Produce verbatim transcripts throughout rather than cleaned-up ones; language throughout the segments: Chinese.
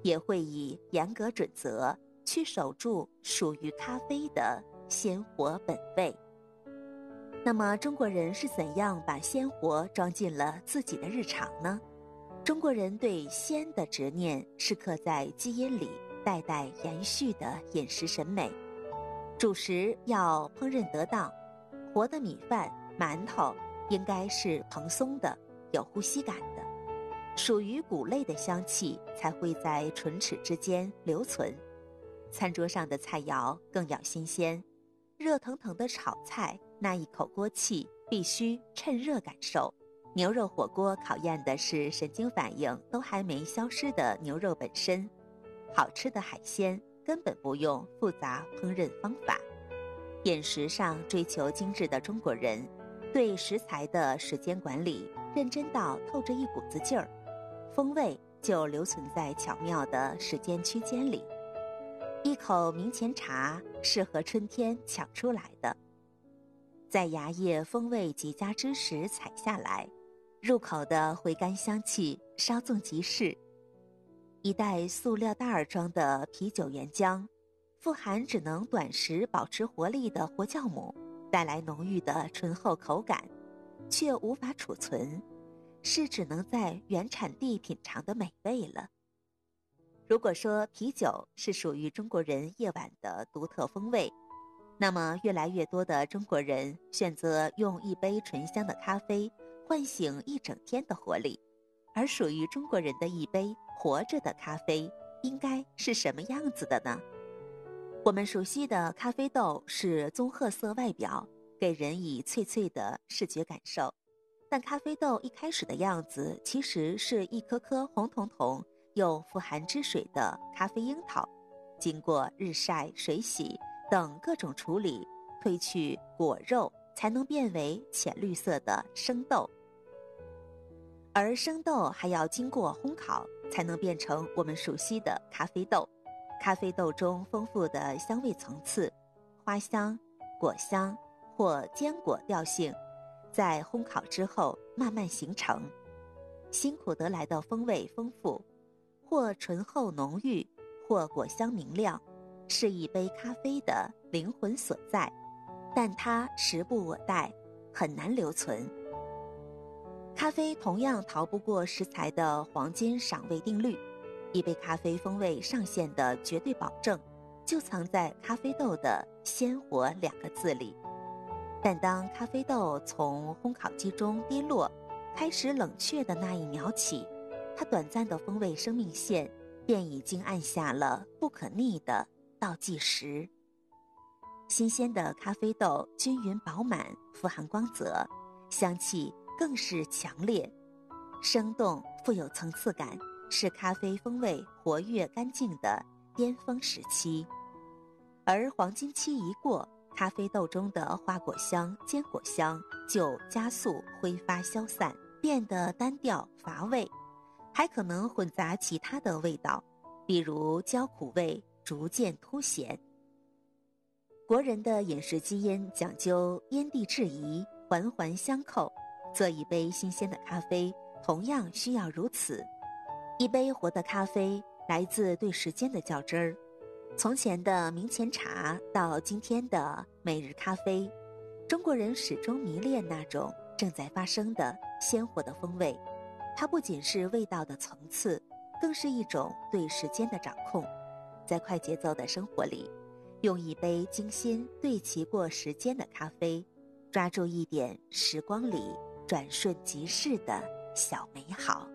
也会以严格准则去守住属于咖啡的鲜活本味。那么中国人是怎样把鲜活装进了自己的日常呢？中国人对鲜的执念是刻在基因里代代延续的饮食审美。主食要烹饪得当，活的米饭、馒头应该是蓬松的、有呼吸感的，属于谷类的香气才会在唇齿之间留存。餐桌上的菜肴更要新鲜，热腾腾的炒菜，那一口锅气必须趁热感受。牛肉火锅考验的是神经反应都还没消失的牛肉本身，好吃的海鲜根本不用复杂烹饪方法。饮食上追求精致的中国人，对食材的时间管理认真到透着一股子劲儿，风味就留存在巧妙的时间区间里。一口明前茶是和春天抢出来的，在芽叶风味极佳之时采下来，入口的回甘香气稍纵即逝。一袋塑料袋儿装的啤酒原浆，富含只能短时保持活力的活酵母，带来浓郁的醇厚口感，却无法储存，是只能在原产地品尝的美味了。如果说啤酒是属于中国人夜晚的独特风味，那么越来越多的中国人选择用一杯醇香的咖啡唤醒一整天的活力。而属于中国人的一杯活着的咖啡应该是什么样子的呢？我们熟悉的咖啡豆是棕褐色外表，给人以脆脆的视觉感受，但咖啡豆一开始的样子其实是一颗颗红彤彤又富含汁水的咖啡樱桃，经过日晒、水洗等各种处理，褪去果肉，才能变为浅绿色的生豆。而生豆还要经过烘烤，才能变成我们熟悉的咖啡豆。咖啡豆中丰富的香味层次，花香、果香或坚果调性，在烘烤之后慢慢形成。辛苦得来的风味丰富，或醇厚浓郁，或果香明亮，是一杯咖啡的灵魂所在，但它时不我待，很难留存。咖啡同样逃不过食材的黄金赏味定律，一杯咖啡风味上限的绝对保证，就藏在咖啡豆的鲜活两个字里。但当咖啡豆从烘烤机中跌落，开始冷却的那一秒起，它短暂的风味生命线便已经按下了不可逆的倒计时。新鲜的咖啡豆均匀饱满，富含光泽，香气更是强烈，生动富有层次感，是咖啡风味活跃干净的巅峰时期。而黄金期一过，咖啡豆中的花果香、坚果香就加速挥发消散，变得单调乏味，还可能混杂其他的味道，比如焦苦味逐渐凸显。国人的饮食基因讲究因地制宜，环环相扣，做一杯新鲜的咖啡同样需要如此。一杯活的咖啡来自对时间的较真儿，从前的明前茶到今天的每日咖啡，中国人始终迷恋那种正在发生的鲜活的风味。它不仅是味道的层次，更是一种对时间的掌控。在快节奏的生活里，用一杯精心对齐过时间的咖啡，抓住一点时光里转瞬即逝的小美好。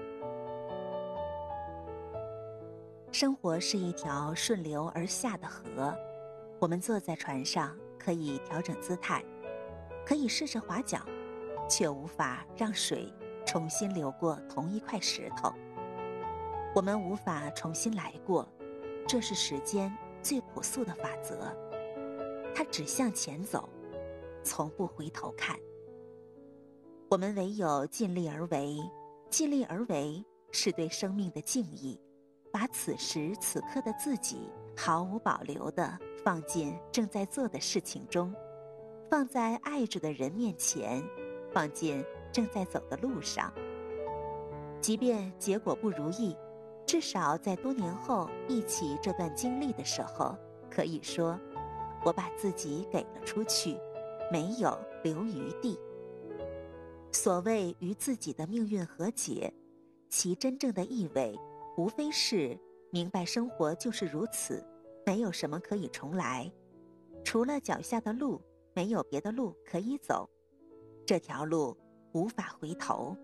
生活是一条顺流而下的河，我们坐在船上，可以调整姿态，可以试着划桨，却无法让水重新流过同一块石头。我们无法重新来过，这是时间最朴素的法则，它只向前走，从不回头看。我们唯有尽力而为，尽力而为是对生命的敬意，把此时此刻的自己毫无保留地放进正在做的事情中，放在爱着的人面前，放进正在走的路上。即便结果不如意， 至少在多年后忆起这段经历的时候，可以说，我把自己给了出去，没有留余地。所谓与自己的命运和解，其真正的意味，无非是明白生活就是如此，没有什么可以重来，除了脚下的路，没有别的路可以走，这条路无法回头。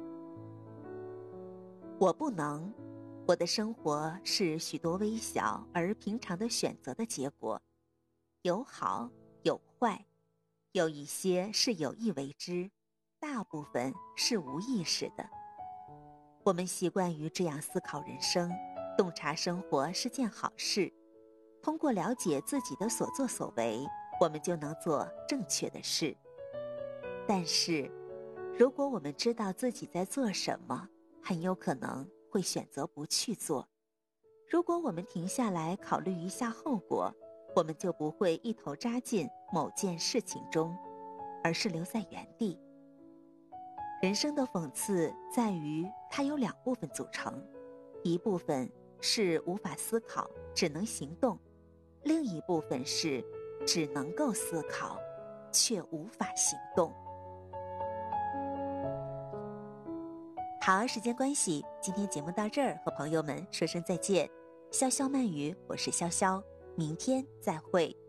我不能，我的生活是许多微小而平常的选择的结果，有好有坏，有一些是有意为之，大部分是无意识的。我们习惯于这样思考人生，洞察生活是件好事，通过了解自己的所作所为，我们就能做正确的事。但是，如果我们知道自己在做什么，很有可能会选择不去做。如果我们停下来考虑一下后果，我们就不会一头扎进某件事情中，而是留在原地。人生的讽刺在于它有两部分组成，一部分是无法思考，只能行动，另一部分是只能够思考，却无法行动。好，时间关系，今天节目到这儿，和朋友们说声再见。潇潇慢语，我是潇潇，明天再会。